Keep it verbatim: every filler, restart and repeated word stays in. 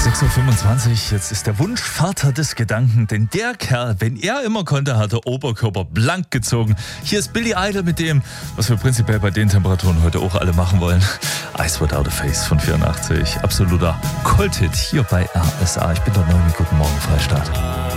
sechs Uhr fünfundzwanzig, jetzt ist der Wunsch Vater des Gedanken, denn der Kerl, wenn er immer konnte, hat der Oberkörper blank gezogen. Hier ist Billy Idol mit dem, was wir prinzipiell bei den Temperaturen heute auch alle machen wollen. Ice Without a Face von vierundachtzig, absoluter Kulthit hier bei R S A. Ich bin der Neumi, guten Morgen, Freistaat.